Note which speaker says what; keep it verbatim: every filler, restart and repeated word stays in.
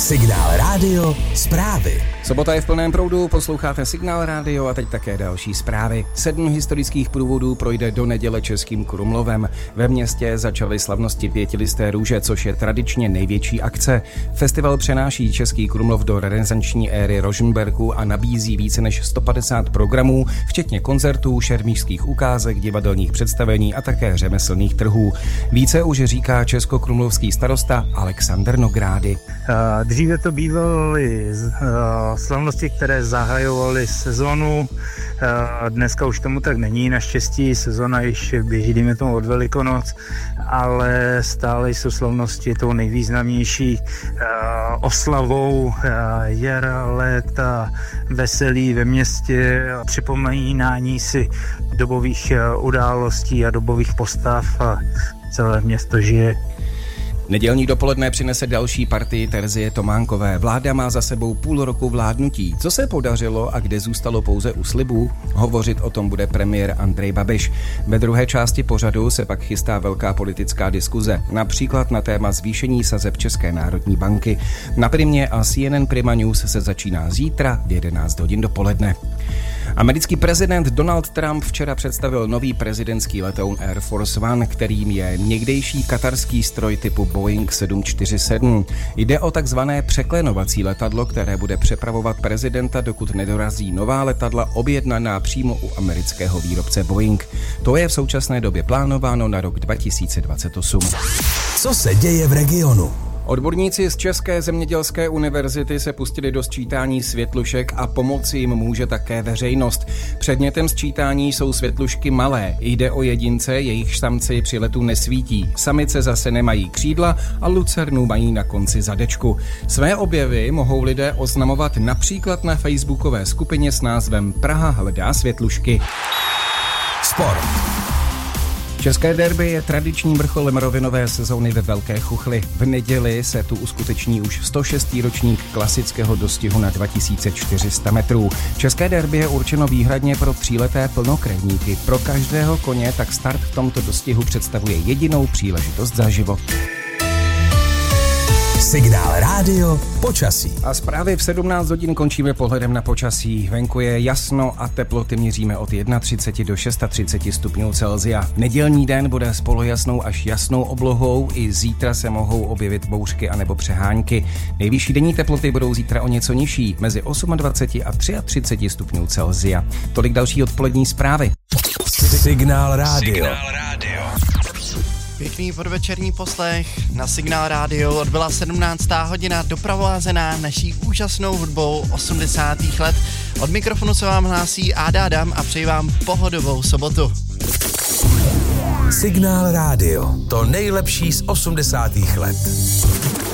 Speaker 1: Signál Rádio zprávy.
Speaker 2: Sobota je v plném proudu, posloucháte Signál Rádio a teď také další zprávy. Sedm historických průvodů projde do neděle Českým Krumlovem. Ve městě začaly slavnosti Pětilisté růže, což je tradičně největší akce. Festival přenáší Český Krumlov do renesanční éry Rožmberku a nabízí více než sto padesát programů, včetně koncertů, šermířských ukázek, divadelních představení a také řemeslných trhů. Více už říká českokrumlovský starosta Alexander Nogrády.
Speaker 3: Dříve to bývaly slavnosti, které zahajovaly sezonu. Dneska už tomu tak není, naštěstí sezona již běží, dejme tomu od Velikonoc, ale stále jsou slavnosti tou nejvýznamnější oslavou jara, léta, veselí ve městě, připomínání si dobových událostí a dobových postav a celé město žije.
Speaker 2: Nedělní dopoledne přinese další partii Terzie Tománkové. Vláda má za sebou půl roku vládnutí. Co se podařilo a kde zůstalo pouze u slibů? Hovořit o tom bude premiér Andrej Babiš. Ve druhé části pořadu se pak chystá velká politická diskuze, například na téma zvýšení sazeb České národní banky. Na Primě a C N N Prima News se začíná zítra v jedenáct hodin dopoledne. Americký prezident Donald Trump včera představil nový prezidentský letoun Air Force One, kterým je někdejší katarský stroj typu Boeing sedm čtyřicet sedm. Jde o takzvané překlenovací letadlo, které bude přepravovat prezidenta, dokud nedorazí nová letadla objednaná přímo u amerického výrobce Boeing. To je v současné době plánováno na rok dva tisíce dvacet osm.
Speaker 1: Co se děje v regionu?
Speaker 2: Odborníci z České zemědělské univerzity se pustili do sčítání světlušek a pomoci jim může také veřejnost. Předmětem sčítání jsou světlušky malé. Jde o jedince, jejich samci při letu nesvítí. Samice zase nemají křídla a lucernu mají na konci zadečku. Své objevy mohou lidé oznamovat například na facebookové skupině s názvem Praha hledá světlušky.
Speaker 1: Sport.
Speaker 2: České derby je tradičním vrcholem rovinové sezóny ve Velké Chuchli. V neděli se tu uskuteční už sto šestý ročník klasického dostihu na dva tisíce čtyři sta metrů. České derby je určeno výhradně pro tříleté plnokrevníky. Pro každého koně tak start v tomto dostihu představuje jedinou příležitost za život.
Speaker 1: Signál Rádio počasí.
Speaker 2: A zprávy v sedmnáct hodin končíme pohledem na počasí. Venku je jasno a teploty měříme od třicet jedna do třicet šest stupňů Celsia. Nedělní den bude s polojasnou až jasnou oblohou, i zítra se mohou objevit bouřky anebo přehánky. Nejvyšší denní teploty budou zítra o něco nižší, mezi dvacet osm a třicet tři stupňů Celsia. Tolik další odpolední zprávy.
Speaker 1: Signál Rádio. Signál Rádio.
Speaker 4: Pěkný podvečerní poslech na Signál Rádio. Odbyla sedmnáctá hodina, doprovázená naší úžasnou hudbou osmdesátých let. Od mikrofonu se vám hlásí Áda Adam a přeji vám pohodovou sobotu.
Speaker 1: Signál Rádio, to nejlepší z osmdesátých let.